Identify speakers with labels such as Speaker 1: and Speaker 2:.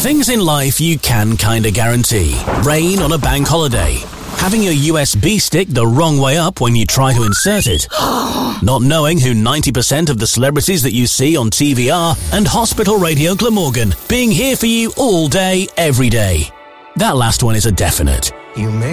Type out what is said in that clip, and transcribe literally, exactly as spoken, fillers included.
Speaker 1: Things in life you can kinda guarantee. Rain on a bank holiday. Having your U S B stick the wrong way up when you try to insert it. Not knowing who ninety percent of the celebrities that you see on T V are. And Hospital Radio Glamorgan being here for you all day, every day. That last one is a definite.
Speaker 2: You may